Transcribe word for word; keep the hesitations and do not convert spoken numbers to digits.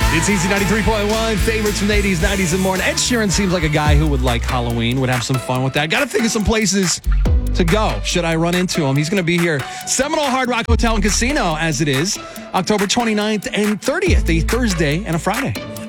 It's Easy ninety-three point one, favorites from the eighties, nineties, and more. And Ed Sheeran seems like a guy who would like Halloween, would have some fun with that. Got to think of some places to go. Should I run into him? He's going to be here. Seminole Hard Rock Hotel and Casino, as it is, October twenty-ninth and thirtieth, a Thursday and a Friday.